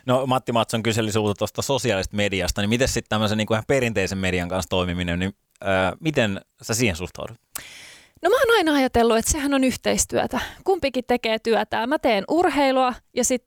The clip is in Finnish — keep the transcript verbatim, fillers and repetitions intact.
No Matti Matson kyseli sinulta tuosta sosiaalisesta mediasta, niin miten sitten tämmöisen niin kuin ihan perinteisen median kanssa toimiminen, niin ää, miten sä siihen suhtaudut? No mä oon aina ajatellut, että sehän on yhteistyötä. Kumpikin tekee työtään. Mä teen urheilua ja sitten